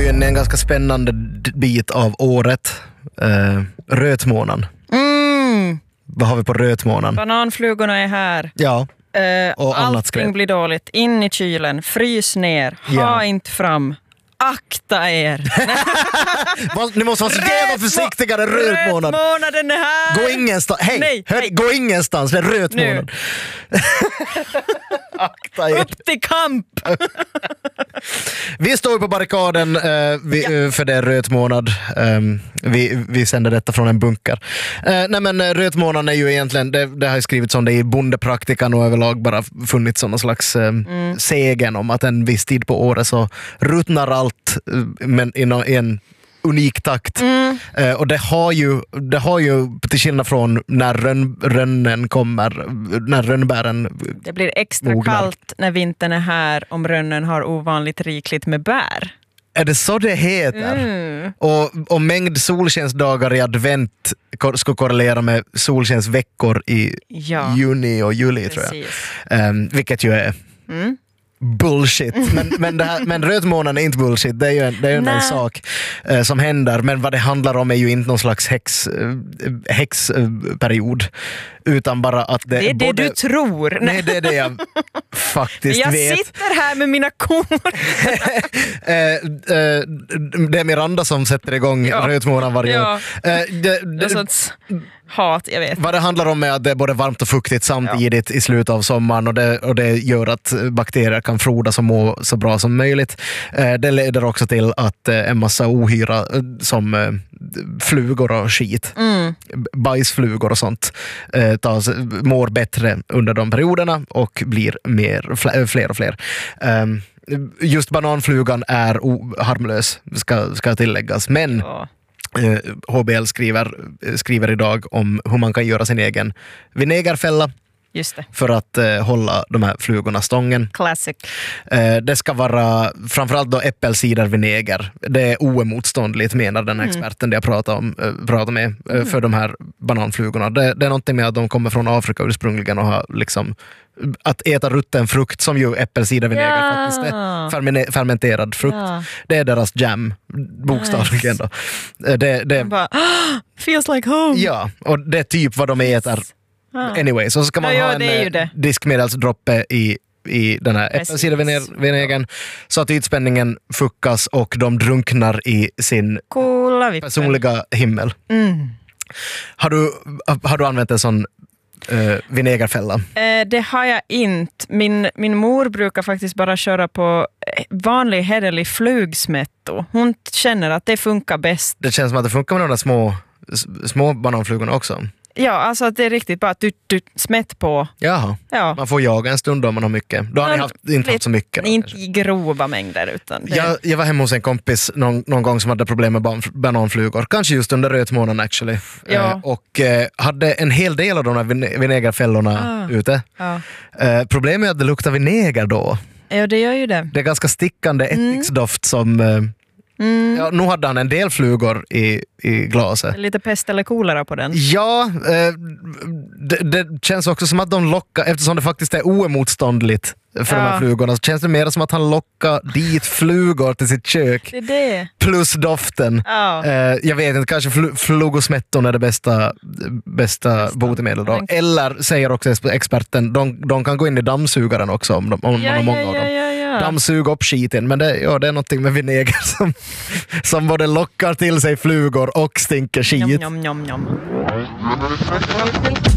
ju en ganska spännande bit av året. Rötmånaden. Vad har vi på rötmånaden? Bananflugorna är här. Ja. Och annat skräp. Allting blir dåligt. In i kylen. Frys ner. Ha inte fram. Akta er. Ni måste vara så jävla försiktigare. Rötmånad. Rötmånaden är här. Gå ingenstans. Hej. Gå ingenstans. Det är rötmånad. Akta er. Upp till kamp. Vi står på barrikaden för det är rötmånad. Vi sänder detta från en bunker. Nej, men rötmånaden är ju egentligen, det har ju skrivits om det i bondepraktikan och överlag bara funnits som någon slags sägen om att en viss tid på året så ruttnar allt, men i en unik takt. Och det har ju till skillnad från när rönnen kommer, när rönnbären det blir extra mognar. kallt när vintern är här om rönnen har ovanligt rikligt med bär. Är det så det heter? Och mängd solskensdagar i advent ska korrelera med solskensveckor i juni och juli. Precis. Tror jag. Vilket ju är bullshit. Men rötmånaden är inte bullshit. Det är ju en sak som händer. Men vad det handlar om är ju inte någon slags häxperiod. Utan bara att det är det du tror. Nej, det är det jag faktiskt vet. Jag sitter här med mina kor. Det är Miranda som sätter igång rötmånaden varje år. Det är sånt hat, jag vet. Vad det handlar om är att det är både varmt och fuktigt samtidigt i slutet av sommaren och det gör att bakterier kan frodas och må så bra som möjligt. Det leder också till att en massa ohyra som flugor och skit, bajsflugor och sånt mår bättre under de perioderna och blir fler och fler. Just bananflugan är harmlös, ska tilläggas, men HBL skriver idag om hur man kan göra sin egen vinägerfälla. Just det. För att hålla de här flugorna stången. Classic. Det ska vara framförallt då äppelcidervinäger. Det är oemotståndligt, menar den experten jag pratar med för de här bananflugorna. Det är någonting med att de kommer från Afrika ursprungligen och har liksom att äta rutten frukt som ju äppelcidervinäger faktiskt är. Fermenterad frukt. Ja. Det är deras jam, bokstavligen då. Det bara, feels like home. Ja, och det är typ vad de äter. Anyway, så ska man ha en diskmedelsdroppe i den här äppelcidervinägern så att ytspänningen fuckas och de drunknar i sin personliga himmel. Har du använt en sån vinägerfälla? Det har jag inte. Min mor brukar faktiskt bara köra på vanlig hederlig flugsmätto. Hon känner att det funkar bäst. Det känns som att det funkar med de där små bananflugorna också. Ja, alltså att det är riktigt bara att du smätt på. Jaha, man får jaga en stund om man har mycket. Då har ni inte haft så mycket. Då, inte i grova mängder. Utan jag var hemma hos en kompis någon gång som hade problem med bananflugor. Kanske just under rötmånaden actually. Och hade en hel del av de här vinägerfällorna ute. Problemet är att det luktar vinäger då. Ja, det gör ju det. Det är ganska stickande ättiksdoft som... nu hade han en del flugor i glaset. Lite pest eller kolera på den. Ja, det känns också som att de lockar, eftersom det faktiskt är oemotståndligt för de här flugorna, så känns det mer som att han lockar dit flugor till sitt kök. Det är det. Plus doften. Jag vet inte, kanske flugosmätton är det bästa botemedel då. Eller, säger också experten, de kan gå in i dammsugaren också om man har många av dem. Dammsuga upp skiten, men det är någonting med vinäger som både lockar till sig flugor och stinker skit. Njom, njom, njom.